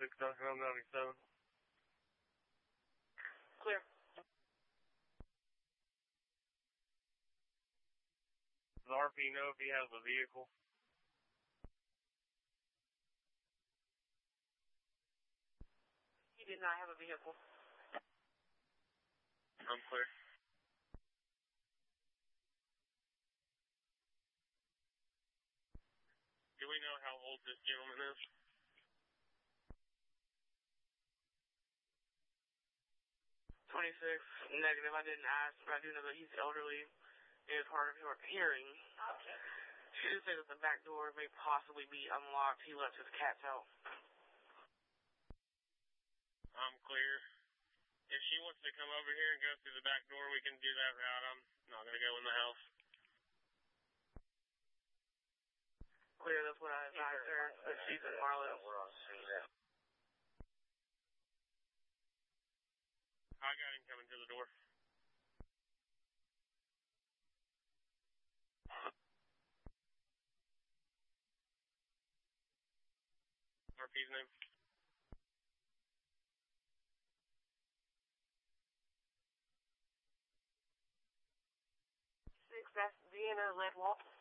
6 Duncan 97. Clear. Does RP know if he has a vehicle? He did not have a vehicle. I'm clear. Do we know how old this gentleman is? Negative. I didn't ask, but I do know that he's elderly and is hard of hearing. Okay. She did say that the back door may possibly be unlocked. He left his cats out. I'm clear. If she wants to come over here and go through the back door, we can do that route. I'm not going to go in the house. Clear, that's what I advised her. That she's in Marlowe. We're on scene now. I got him coming to the door. RP's name? That's Deanna Ledwalt.